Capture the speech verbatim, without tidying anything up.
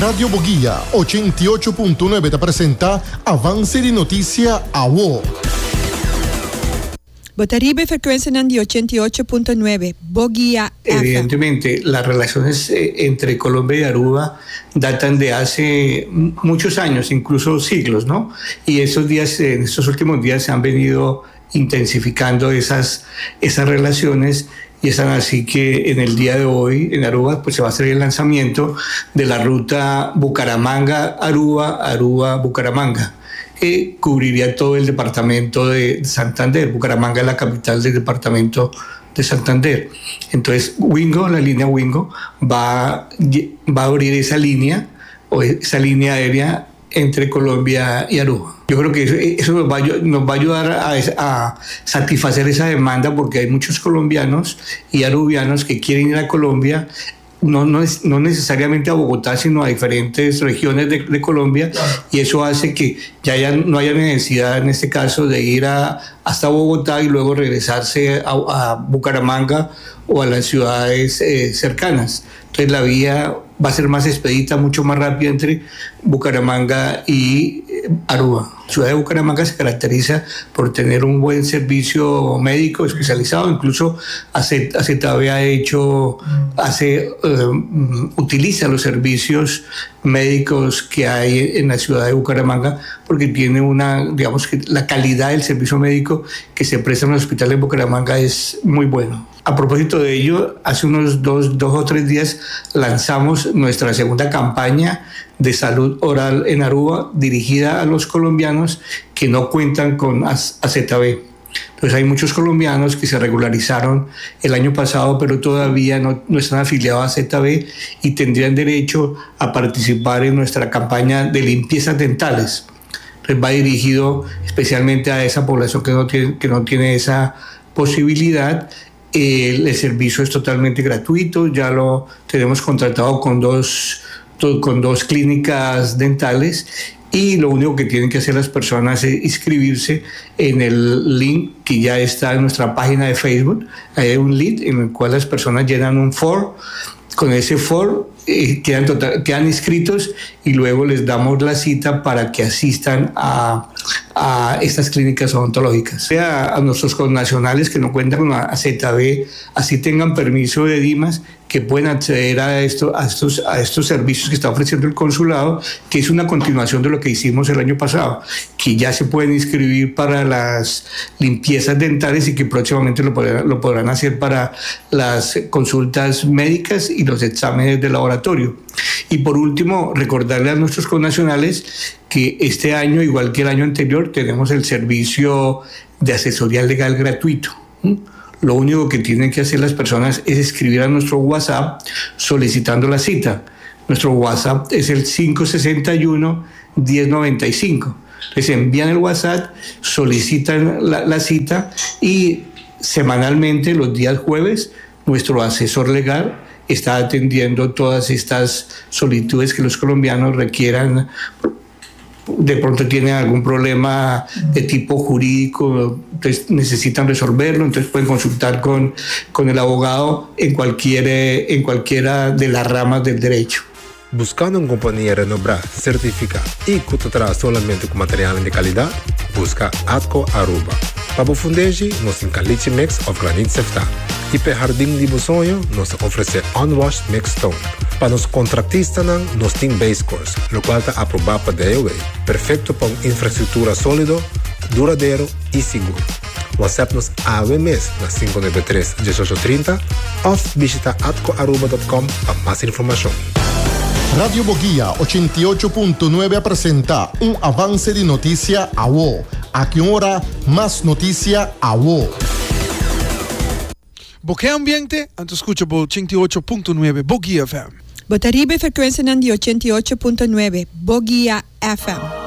Radio Boguía ochenta y ocho punto nueve te presenta Avance de Noticia A W O. Botaribe frecuencia de ochenta y ocho punto nueve, Boguía F M. Evidentemente, las relaciones eh, entre Colombia y Aruba datan de hace muchos años, incluso siglos, ¿no? Y esos días, en estos últimos días se han venido intensificando esas, esas relaciones. Y es así que en el día de hoy, en Aruba, pues se va a hacer el lanzamiento de la ruta Bucaramanga-Aruba, Aruba-Bucaramanga, que cubriría todo el departamento de Santander. Bucaramanga es la capital del departamento de Santander. Entonces, Wingo, la línea Wingo, va, va a abrir esa línea, o esa línea aérea entre Colombia y Aruba. Yo creo que eso, eso nos, va, nos va a ayudar a, a satisfacer esa demanda, porque hay muchos colombianos y arubianos que quieren ir a Colombia, no, no, es, no necesariamente a Bogotá, sino a diferentes regiones de, de Colombia, y eso hace que ya haya, no haya necesidad en este caso de ir a, hasta Bogotá y luego regresarse a, a Bucaramanga o a las ciudades eh, cercanas. Entonces la vía va a ser más expedita, mucho más rápida entre Bucaramanga y Aruba. La ciudad de Bucaramanga se caracteriza por tener un buen servicio médico especializado. Incluso AZB ha hecho, hace, uh, utiliza los servicios médicos que hay en la ciudad de Bucaramanga, porque tiene una, digamos que la calidad del servicio médico que se presta en el hospital de Bucaramanga es muy bueno. A propósito de ello, hace unos dos, dos o tres días lanzamos nuestra segunda campaña de salud oral en Aruba, dirigida a los colombianos que no cuentan con A Z B. Entonces hay muchos colombianos que se regularizaron el año pasado, pero todavía no, no están afiliados a A Z B y tendrían derecho a participar en nuestra campaña de limpiezas dentales. Entonces va dirigido especialmente a esa población que no tiene, que no tiene esa posibilidad. El, el servicio es totalmente gratuito, ya lo tenemos contratado con dos, con dos clínicas dentales, y lo único que tienen que hacer las personas es inscribirse en el link que ya está en nuestra página de Facebook. Hay un link en el cual las personas llenan un form. Con ese form eh, quedan, total, quedan inscritos, y luego les damos la cita para que asistan a, a estas clínicas odontológicas. O sea, a nuestros connacionales que no cuentan con A Z B, así tengan permiso de DIMAS, que pueden acceder a, esto, a, estos, a estos servicios que está ofreciendo el consulado, que es una continuación de lo que hicimos el año pasado, que ya se pueden inscribir para las limpiezas dentales y que próximamente lo podrán, lo podrán hacer para las consultas médicas y los exámenes de laboratorio. Y por último, recordarle a nuestros connacionales que este año, igual que el año anterior, tenemos el servicio de asesoría legal gratuito. ¿Mm? Lo único que tienen que hacer las personas es escribir a nuestro WhatsApp solicitando la cita. Nuestro WhatsApp es el cinco seis uno, diez noventa y cinco. Les envían el WhatsApp, solicitan la, la cita, y semanalmente, los días jueves, nuestro asesor legal está atendiendo todas estas solicitudes que los colombianos requieran. De pronto tienen algún problema de tipo jurídico, entonces necesitan resolverlo, entonces pueden consultar con, con el abogado en, cualquier, en cualquiera de las ramas del derecho. Buscando uma companhia renombrada, certificada e que te traz solamente com material de qualidade, busca Atco Aruba. Para o fundejo, nós temos caliche mix of granite sefta. E para o jardim de sonho, nós oferecemos unwashed mix stone. Para os contratistas, nós temos base course, o qual está aprovado para D O A. Perfeito para uma infraestrutura sólida, duradouro e seguro. WhatsApp-nos a W M S na cinco nove três, um oito três zero ou visita atco aruba ponto com para mais informação. Radio Boguía ochenta y ocho punto nueve presenta un avance de noticia A W O. A qué hora más noticia A W O. Boquea ambiente, antes escucha por ochenta y ocho punto nueve Boguía F M. Botaribe frecuencia de ochenta y ocho punto nueve, Boguía F M.